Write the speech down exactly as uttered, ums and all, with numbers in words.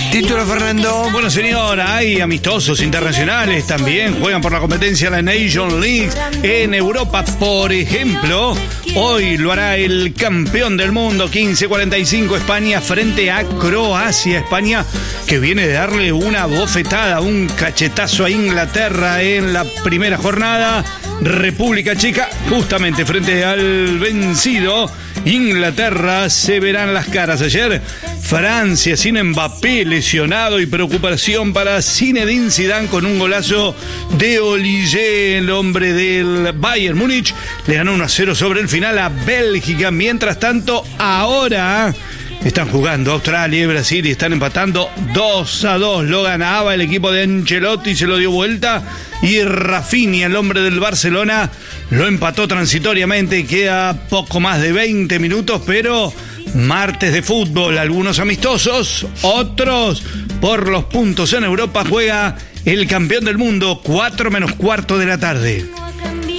Título, Fernando. Bueno, señor, hay amistosos internacionales también. Juegan por la competencia de la Nation League en Europa, por ejemplo. Hoy lo hará el campeón del mundo, quince cuarenta y cinco, España frente a Croacia. España que viene de darle una bofetada, un cachetazo a Inglaterra en la primera jornada. República Checa, justamente frente al vencido Inglaterra, se verán las caras. Ayer, Francia sin Mbappé, lesionado, y preocupación para Zinedine Zidane con un golazo de Olise, el hombre del Bayern Múnich. Le ganó uno a cero sobre el final a Bélgica. Mientras tanto, ahora están jugando Australia y Brasil y están empatando dos a dos. Lo ganaba el equipo de Ancelotti, se lo dio vuelta. Y Rafinha, el hombre del Barcelona, lo empató transitoriamente. Queda poco más de veinte minutos, pero martes de fútbol, algunos amistosos, otros por los puntos en Europa. Juega el campeón del mundo, cuatro menos cuarto de la tarde.